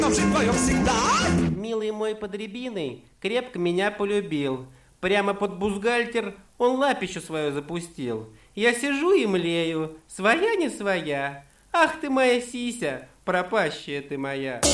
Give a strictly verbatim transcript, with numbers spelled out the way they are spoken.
живое всегда. Милый мой под рябиной крепко меня полюбил. Прямо под бюстгальтер он лапищу свою запустил. Я сижу и млею, своя не своя. Ах ты моя сися, пропащая ты моя.